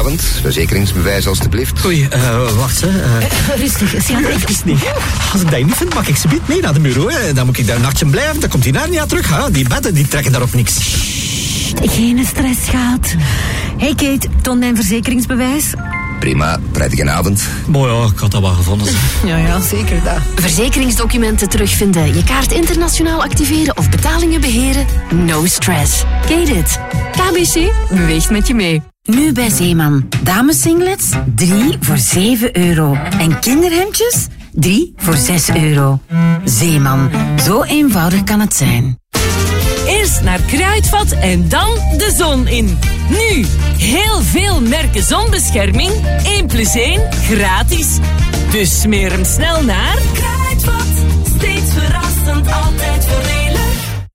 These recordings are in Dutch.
avond. Verzekeringsbewijs alstublieft. Oei, wacht hè. Rustig, Sian, Even niet. Als ik dat niet vind, mag ik ze mee naar de bureau. Hè. Dan moet ik daar een nachtje blijven. Dan komt hij daar niet aan terug. Hè. Die bedden die trekken daar op niks. geen stress, schat. Hey Kate, toon mijn verzekeringsbewijs. Prima, prettige avond. Mooi, ja, ik had dat wel gevonden. Ja, zeker dat. Verzekeringsdocumenten terugvinden, je kaart internationaal activeren of betalingen beheren? No stress. Kate it. KBC beweegt met je mee. Nu bij Zeeman. Damesinglets 3 voor €7. En kinderhemdjes 3 voor €6. Zeeman. Zo eenvoudig kan het zijn. Eerst naar Kruidvat en dan de zon in. Nu, heel veel merken zonbescherming. 1+1 gratis. Dus smeer hem snel naar Kruidvat. Steeds verrassend, altijd voordelig.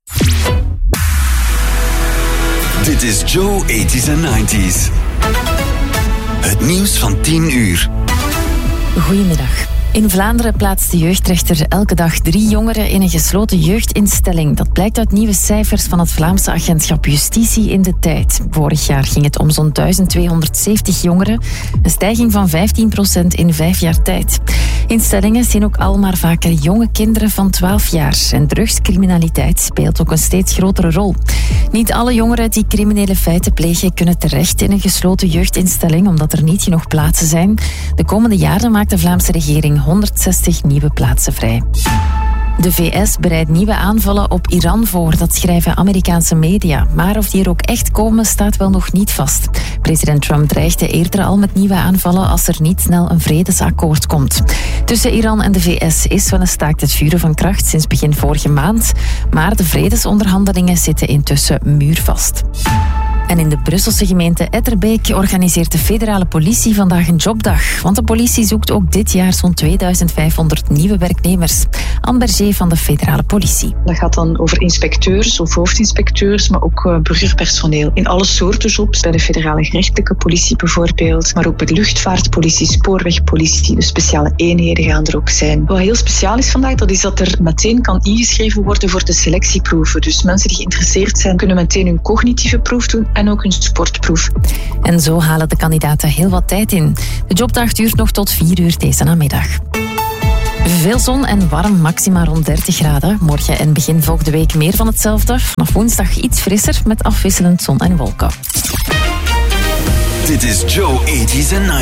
Dit is Joe 80s en 90s. Het nieuws van 10 uur. Goedemiddag. In Vlaanderen plaatst de jeugdrechter elke dag 3 jongeren in een gesloten jeugdinstelling. Dat blijkt uit nieuwe cijfers van het Vlaamse agentschap Justitie in de Tijd. Vorig jaar ging het om zo'n 1270 jongeren. Een stijging van 15% in 5 jaar tijd. Instellingen zien ook al maar vaker jonge kinderen van 12 jaar. En drugscriminaliteit speelt ook een steeds grotere rol. Niet alle jongeren die criminele feiten plegen kunnen terecht in een gesloten jeugdinstelling, omdat er niet genoeg plaatsen zijn. De komende jaren maakt de Vlaamse regering 160 nieuwe plaatsen vrij. De VS bereidt nieuwe aanvallen op Iran voor, dat schrijven Amerikaanse media. Maar of die er ook echt komen, staat wel nog niet vast. President Trump dreigde eerder al met nieuwe aanvallen als er niet snel een vredesakkoord komt. Tussen Iran en de VS is wel een staakt het vuren van kracht sinds begin vorige maand. Maar de vredesonderhandelingen zitten intussen muurvast. En in de Brusselse gemeente Etterbeek organiseert de federale politie vandaag een jobdag. Want de politie zoekt ook dit jaar zo'n 2500 nieuwe werknemers. Anne Berger van de federale politie. Dat gaat dan over inspecteurs of hoofdinspecteurs, maar ook burgerpersoneel. In alle soorten jobs, bij de federale gerechtelijke politie bijvoorbeeld, maar ook bij de luchtvaartpolitie, spoorwegpolitie, de speciale eenheden gaan er ook zijn. Wat heel speciaal is vandaag, dat is dat er meteen kan ingeschreven worden voor de selectieproeven. Dus mensen die geïnteresseerd zijn, kunnen meteen hun cognitieve proef doen en ook een sportproef. En zo halen de kandidaten heel wat tijd in. De jobdag duurt nog tot 4 uur deze namiddag. Veel zon en warm, maxima rond 30 graden. Morgen en begin volgende week meer van hetzelfde. Vanaf woensdag iets frisser met afwisselend zon en wolken. Dit is Joe 80s en 90s.